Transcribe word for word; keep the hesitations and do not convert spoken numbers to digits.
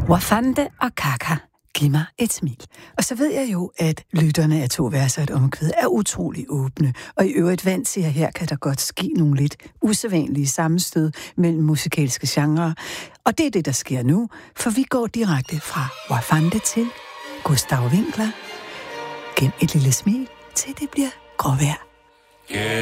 Wafande og Kaka, giv mig et smil. Og så ved jeg jo, at lytterne af To Verser et Omkvæd er utrolig åbne, og i øvrigt vant til, at her kan der godt ske nogle lidt usædvanlige sammenstød mellem musikalske genrer. Og det er det, der sker nu, for vi går direkte fra Wafande til Gustav Winckler. Gem et lille smil, til det bliver gråvejr.